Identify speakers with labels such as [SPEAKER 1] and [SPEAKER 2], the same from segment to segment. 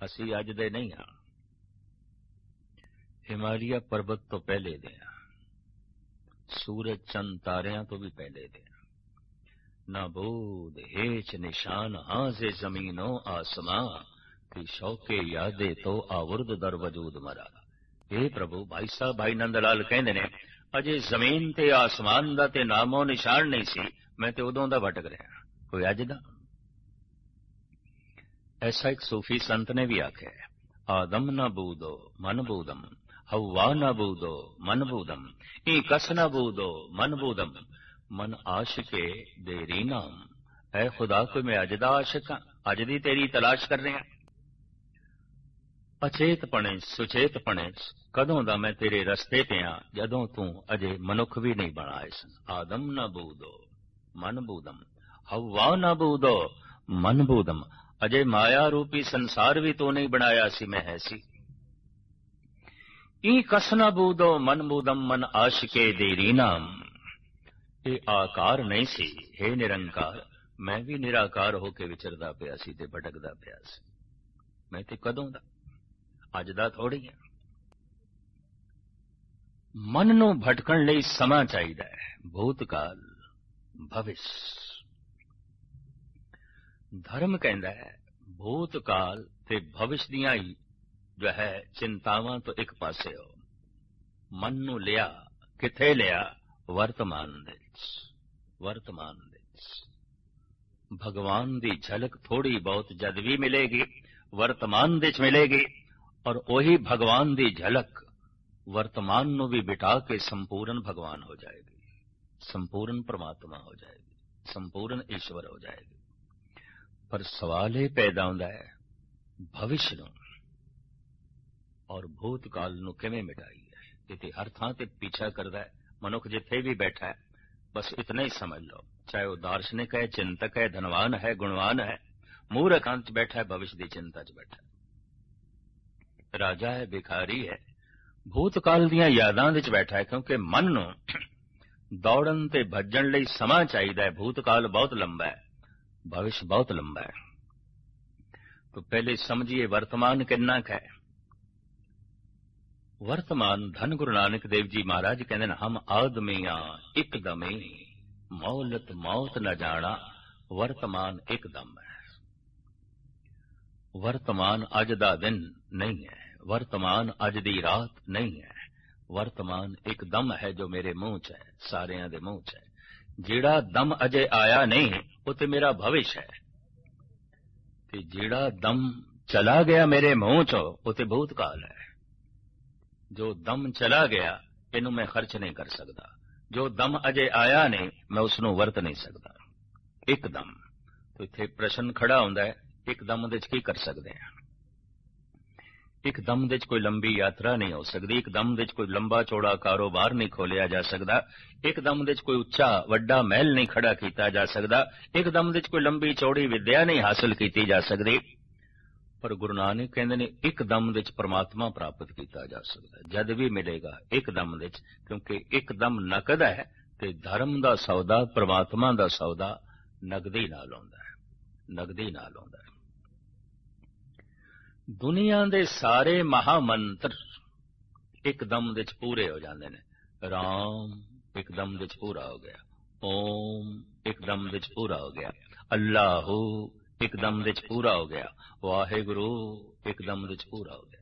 [SPEAKER 1] ਅਸੀਂ ਅੱਜ ਦੇ ਨਹੀਂ ਹਾਂ, ਹਿਮਾਲਿਆ ਪਰਬਤ ਤੋਂ ਪਹਿਲੇ ਦੇ ਹਾਂ, ਸੂਰਜ ਚੰਦ ਤਾਰਿਆਂ ਤੋਂ ਵੀ ਪਹਿਲੇ ਦੇ ਹਾਂ। ਨਾ ਬੂਦ हेच निशान हाँ से जमीनो आसमां की शौके यादे तो आवुर्द दर वजूद मरा। हे प्रभु, भाई साहब भाई नंद लाल कहते ने अजे जमीन ते आसमान दा ते नामो निशान नहीं सी, मैं ते उदों दा भटक रहा, कोई अज दा। ऐसा एक सूफी संत ने भी आख्या है, आदम न बूदो मन बूदम, हवा न बूदो मन बूदम, ई कस न बूदो मन बूदम, मन आशिके देरी नाम। ऐ खुदा, कोई मैं अज दा आशिक हां, अज दी तेरी तलाश कर रहा। अचेतपणे सुचेतपणे कदों दा मैं तेरे रस्ते ते हां, जदों तू अजे मनुख भी नहीं बनाए सन। आदम न बूदो मन बूदम, हवा न बूदो मन बूदम, अजे माया रूपी संसार भी तू नहीं बनाया सी, मैं है सी। ई कस न बूदो मन बूदम, मन आशिके देरी नाम। ये आकार नहीं सी, हे निरंकार, मैं भी निराकार होके विचरदा पिया सी ते भटकदा पिया सी। मैं ते कदों दा, अज दा थोड़ी है। मन नूं भटकण लई समा चाहीदा है, भूतकाल भविष्य। धर्म कहंदा है भूतकाल ते भविष्य दियां जो है चिंतावां तो एक पासे हो। मन नूं लिया किथे लिया, वर्तमान दे वर्तमान दे भगवान दी झलक थोड़ी बहुत जद भी मिलेगी, वर्तमान दे मिलेगी, और वही भगवान दी झलक वर्तमान नूं भी बिठा के संपूर्ण भगवान हो जाएगी, संपूर्ण परमात्मा हो जाएगी, संपूर्ण ईश्वर हो जाएगी। पर सवाल यह पैदा होता है, भविष्य नूं और भूतकाल नूं किवें मिटाईए। ये हर थां ते पीछा करदा है, मनुख जिथे भी बैठा है बस इतना ही समझ लो, चाहे वह दार्शनिक है, चिंतक है, धनवान है, गुणवान है, मूर्ख अंत बैठा है, भविष्य की चिंता च बैठा है, राजा है, भिखारी है, भूतकाल दियां यादां विच बैठा है। क्योंकि मन नूं दौड़न ते भज्जण लई समा चाहीदा है। भूतकाल बहुत लंबा है, भविष्य बहुत लंबा है। तो पहले समझिए वर्तमान कितना है। वर्तमान धन गुरु नानक देव जी महाराज कहते हैं, हम आदमियां एकदमे मौलत मौत न जाना, वर्तमान एकदम है। वर्तमान अज दा दिन नहीं है, वर्तमान अज दी रात नहीं है, वर्तमान एक दम है जो मेरे मुंह च है, सारियां दे मुंह च है। जेड़ा दम अजे आया नहीं वो ते मेरा भविष्य है, ते जेड़ा दम चला गया मेरे मुंह चो वो ते भूतकाल है। जो दम चला गया इनू मैं खर्च नहीं कर सकता, जो दम अजे आया नहीं मैं उसनू वरत नहीं सकता। एकदम तो इत्थे प्रश्न खड़ा होंदा है, एकदम दे की कर सकते हैं। एकदम दे कोई लंबी यात्रा नहीं हो सकती, एकदम दे कोई लंबा चौड़ा कारोबार नहीं खोलिया जा सकता, एकदम दे कोई उच्चा वड्डा महल नहीं खड़ा किया जा सकता, एकदम दे कोई लंबी चौड़ी विद्या नहीं हासिल की जा सकती। पर गुरु नानक कहते ने एक दम विच परमात्मा प्राप्त किया जा सकता है, जद भी मिलेगा एक दम विच। क्योंकि एक दम नकद है ते धर्म दा सौदा, परमात्मा दा सौदा नगदी नाल होंदा है, नगदी नाल होंदा है। दुनिया दे सारे महामंत्र एक दम विच पूरे हो जाते हैं। राम एक दम विच पूरा हो गया, ओम एक दम विच पूरा हो गया, अल्लाहू एकदम विच पूरा हो गया, वाहेगुरु एकदम विच पूरा हो गया।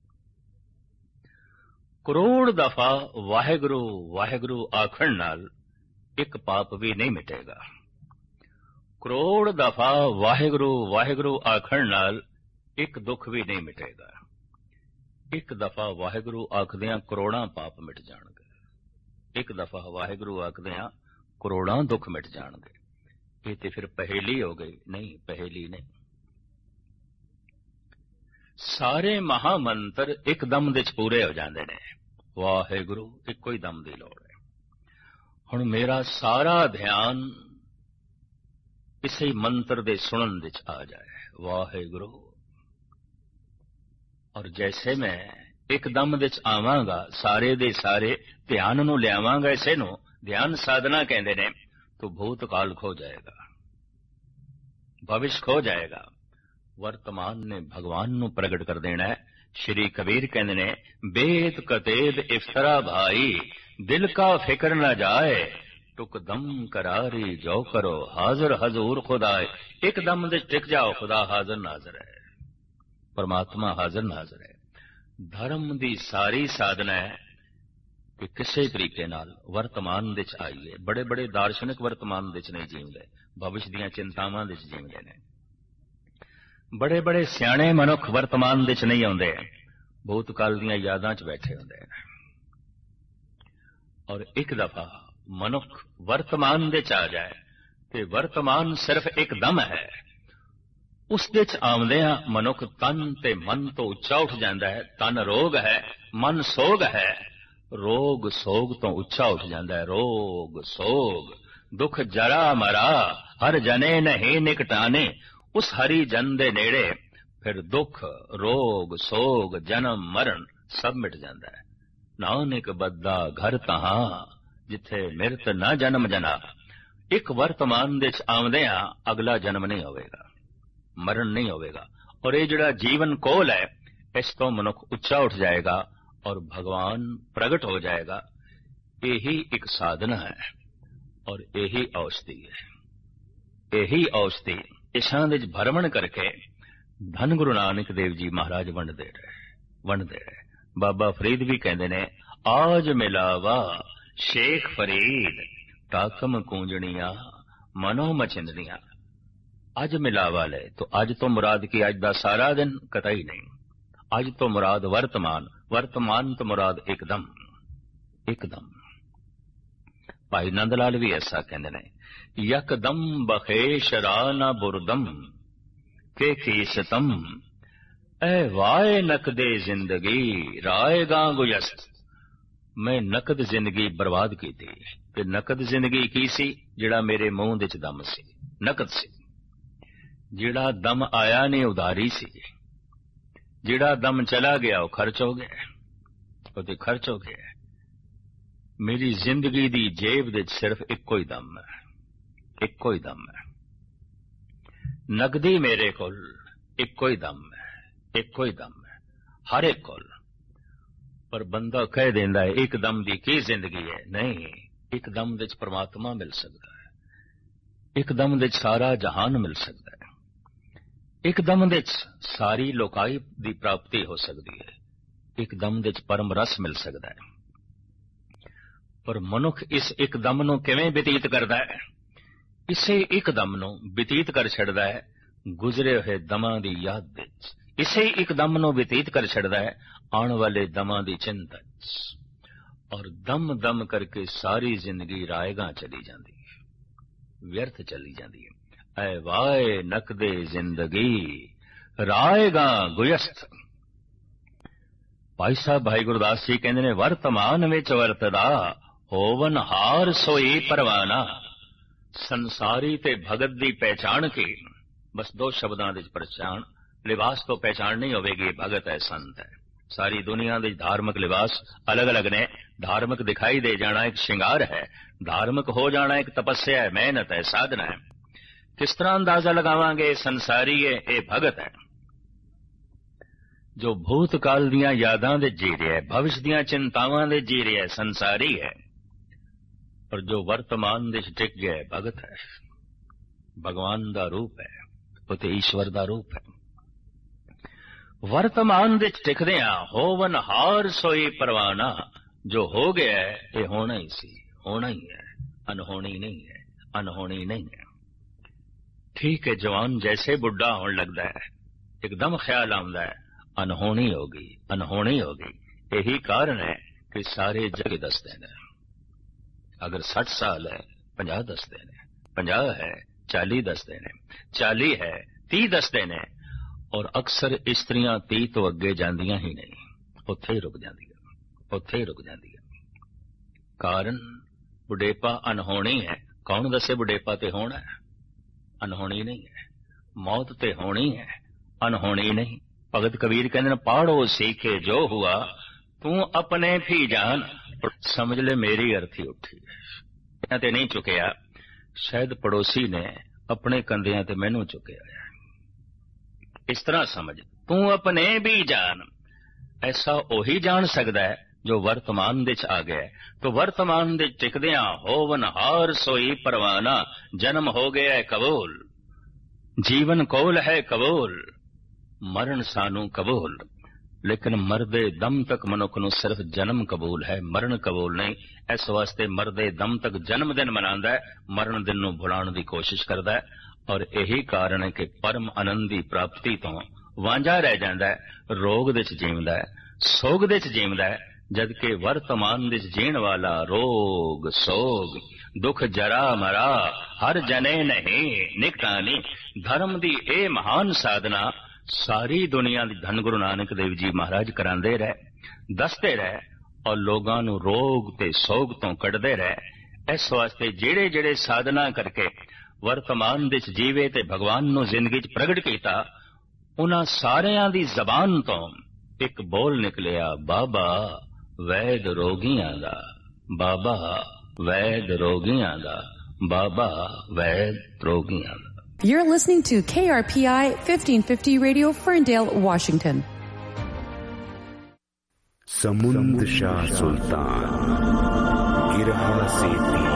[SPEAKER 1] करोड़ दफा वाहेगुरु वाहेगुरु आखण नाल एक पाप भी नहीं मिटेगा। करोड़ दफा वाहेगुरु वाहेगुरु आखण नाल एक दुख भी नहीं मिटेगा। एक दफा वाहेगुरु आखदियां करोड़ां पाप मिट जाणगे, एक दफा वाहेगुरु आखदियां करोड़ां दुख मिट जाणगे। ये तो फिर पहेली हो गई, नहीं पहेली नहीं। सारे महामंत्र एक दम दे पूरे हो जाते हैं। वाहेगुरु इको ही दम की लोड़ है। हुण मेरा सारा ध्यान इसे मंत्र दे सुनन विच आ जाए, वाहेगुरु। और जैसे मैं एकदम विच आवांगा, सारे दे सारे ध्यान नूं लियावांगा, इसे नूं ध्यान साधना कहंदे ने, तो भूतकाल खो जाएगा, भविष्य खो जाएगा, वर्तमान ने भगवान नूं प्रगट कर देना है। श्री कबीर कहते ने, बेत कतेब इफ्तरा भाई, दिल का फिक्र न जाए, टुक दम करारी जो करो, हाजिर हजूर खुदाए। एक दम दे टिक जाओ, खुदा हाजिर नाजर है, परमात्मा हाजिर नाजर है। धर्म दी सारी साधना है कि किसी तरीके नाल वर्तमान दे च आईए। बड़े बड़े दार्शनिक वर्तमान दे च नहीं जीवदे, भविष्य दीआं चिंतावां दे च जीवदे ने। बड़े बड़े सियाणे मनुख वर्तमान दे च नहीं आउंदे, भूतकाल दीआं यादां च बैठे हुंदे ने। और एक दफा मनुख वर्तमान दे च आ जाए ते वर्तमान सिर्फ एक दम है, उस दे च आउंदिआं मनुख तन ते मन तो उच्चा उठ जांदा है। तन रोग है, मन सोग है, रोग सोग तो उच्चा उठ जांदा है। रोग सोग दुख जरा मरा, हर जने नहीं निकटाने। उस हरि जन दे नेड़े फिर दुख रोग सोग जन्म मरण सब मिट जाता है। नानक बद्दा घर तहां, जिथे मिरत ना जन्म जना। एक वर्तमान दे आउंदिआं अगला जन्म नहीं होवेगा, मरण नहीं होवेगा। और ये जिहड़ा जीवन कोल है, इस तो मनुख उच्चा उठ जाएगा और भगवान प्रगट हो जाएगा। यही एक साधना है और यही औषधि है। यही औषधि इसां दे भरमण करके धन गुरु नानक देव जी महाराज वंडदे रहे। बाबा फरीद भी कहते ने, आज मिलावा शेख फरीद, टाकम कूंजणिया मनो मचिंदनिया। अज मिलावा ले, तो अज तो मुराद की अज दा सारा दिन कतई नहीं। अज तो मुराद वर्तमान, वर्तमान तो मुराद एकदम एकदम। भाई नंद लाल भी ऐसा कहते ने, यकदम बखेश राना बुरदम के कीसतम, ए वाए नकदे जिंदगी राएगा गुयस्त। मैं नकद जिंदगी बर्बाद की थी, ते नकद जिंदगी की सी, जिहड़ा मेरे मुंह दे च दम सी, नकद सी। जिहड़ा दम आया नहीं उधारी सी, जिहड़ा दम चला गया वो खर्च हो गया, वो ते खर्च हो गया। मेरी जिंदगी दी जेब दे सिर्फ इक्को ही दम है, इक्को ही दम है। नकदी मेरे कोल इक्को ही दम है, इक्को ही दम है हर एक कोल। पर बंदा कह देंदा है एक दम दी की जिंदगी है। नहीं, एक दम दे परमात्मा मिल सकता है, एक दम दे सारा जहान मिल सकता है, एक दम दे सारी लोकाई दी प्राप्ति हो सकती है, एक दम दे परम रस मिल सकता है। पर मनुख इस एक दम नूं किवें बतीत करदा है? इसे एक दम नूं बतीत कर छड़दा है गुजरे हुए दमां दी याद विच। इसे एक दम नूं बतीत कर छड़दा है आने वाले दमां दी चिंता च। और दम दम करके सारी जिंदगी रायगा चली जाती है, व्यर्थ चली जाती है। ऐ वाए नकदे जिंदगी रायगा गुयस्त। भाई साहब भाई गुरदास जी कहते ने, वर्तमान विच वरतदा होवन हार सोई परवाना। संसारी ते भगत दी पहचान की बस दो शब्दां दे पहचान, लिबास तो पहचान नहीं होगी, भगत है संत है। सारी दुनिया दे धार्मिक लिबास अलग अलग ने। धार्मिक दिखाई दे जाना एक श्रृंगार है, धार्मिक हो जाना एक तपस्या है, मेहनत है, साधना है। किस तरह अंदाजा लगावांगे संसारी है ये भगत है, जो भूतकाल दियां यादां दे जी रहा है, भविष्य दियां चिंतावां दे जी रहा है, संसारी है। और जो वर्तमान दे टिक गया है, भगत है, भगवान दा रूप है, वो ते ईश्वर दा रूप है। वर्तमान दे टिकदियां होवन हार सोई परवाना। जो हो गया है ये होना ही सी, होना ही है, अनहोनी नहीं है, अनहोनी नहीं है। ठीक है, जवान जैसे बुढ़ा होने लगता है एकदम ख्याल आंदा है अनहोनी होगी, अनहोनी होगी। यही कारण है कि सारे जग दसते हैं। अगर 60 साल है 50 दसते ने, 50 है 40 दसते ने, 40 है 30 दसते ने। और अक्सर स्त्रियां 30 तो अगे जांदियां ही नहीं, उत्थे ही रुक जांदियां, उत्थे ही रुक जांदियां। कारण बुढ़ेपा अनहोनी है। कौन दसे बुढ़ेपा ते होना है? अनहोनी नहीं है। मौत ते होनी है, अनहोनी नहीं। भगत कबीर कहते हैं, पढ़ो सीखे जो हुआ तू अपने भी जान। समझ ले मेरी अर्थी उठी है ते नहीं चुकया, शायद पड़ोसी ने अपने कंधियां ते मैनू चुकया है। इस तरह समझ, तू अपने भी जान। ऐसा ਉਹੀ ਜਾਣ ਸਕਦਾ ਹੈ ਜੋ ਵਰਤਮਾਨ ਦੇ 'ਚ ਆ ਗਿਆ ਹੈ। तो ਵਰਤਮਾਨ ਦੇ ਟਿਕਦਿਆਂ ਹੋਵਨ ਹਾਰ ਸੋਈ ਪਰਵਾਨਾ, ਜਨਮ ਹੋ ਗਿਆ ਹੈ ਕਬੂਲ, ਜੀਵਨ ਕੋਲ ਹੈ ਕਬੂਲ, ਮਰਨ ਸਾਨੂੰ ਕਬੂਲ। ਲੇਕਿਨ ਮਰਦੇ ਦਮ ਤੱਕ ਮਨੁੱਖ ਨੂੰ ਸਿਰਫ ਜਨਮ ਕਬੂਲ ਹੈ, ਮਰਨ ਕਬੂਲ ਨਹੀਂ। ਇਸ ਵਾਸਤੇ ਮਰਦੇ ਦਮ ਤੱਕ ਜਨਮ ਦਿਨ ਮਨਾਉਂਦਾ ਹੈ, ਮਰਨ ਦਿਨ ਨੂੰ ਭੁਲਾਉਣ ਦੀ ਕੋਸ਼ਿਸ਼ ਕਰਦਾ ਹੈ। ਔਰ ਇਹੀ ਕਾਰਨ ਹੈ ਕਿ ਪਰਮ ਆਨੰਦ ਦੀ ਪ੍ਰਾਪਤੀ ਤੋਂ ਵਾਂਝਾ ਰਹਿ ਜਾਂਦਾ ਹੈ, ਰੋਗ ਦੇ 'ਚ ਜੀਵਦਾ ਹੈ, ਸੋਗ ਦੇ 'ਚ ਜੀਵਦਾ ਹੈ। ਜਦਕਿ ਵਰਤਮਾਨ ਦੇ 'ਚ ਜੀਣ ਵਾਲਾ ਰੋਗ ਸੋਗ ਦੁੱਖ ਜਰਾ ਮਰਾ ਹਰ ਜਨੇ ਨਹੀਂ ਨਿਕਟਾਨੀ। ਧਰਮ ਦੀ ਇਹ ਮਹਾਨ ਸਾਧਨਾ ਸਾਰੀ ਦੁਨੀਆ ਦੀ ਧੰਨ ਗੁਰੂ ਨਾਨਕ ਦੇਵ ਜੀ ਮਹਾਰਾਜ ਕਰਾਉਂਦੇ ਰਹੇ, ਦੱਸਦੇ ਰਹੇ ਔਰ ਲੋਕਾਂ ਨੂੰ ਰੋਗ ਤੇ ਸੋਗ ਤੋਂ ਕੱਢਦੇ ਰਹੇ। ਇਸ ਵਾਸਤੇ ਜਿਹੜੇ ਜਿਹੜੇ ਸਾਧਨਾ ਕਰਕੇ ਵਰਤਮਾਨ ਦੇ 'ਚ ਜੀਵੇ ਤੇ ਭਗਵਾਨ ਨੂੰ ਜ਼ਿੰਦਗੀ 'ਚ ਪ੍ਰਗਟ ਕੀਤਾ, ਉਹਨਾਂ ਸਾਰਿਆਂ ਦੀ ਜ਼ਬਾਨ ਤੋਂ ਇੱਕ ਬੋਲ ਨਿਕਲਿਆ, ਬਾਬਾ ਵੈਦ ਰੋਗੀਆਂ ਦਾ, ਬਾਬਾ ਵੈਦ ਰੋਗੀਆਂ ਦਾ, ਬਾਬਾ ਵੈਦ ਰੋਗੀਆਂ ਦਾ।
[SPEAKER 2] You're listening to KRPI 1550 Radio, Ferndale, Washington.
[SPEAKER 3] समुंद शाह सुल्तान गिरहा से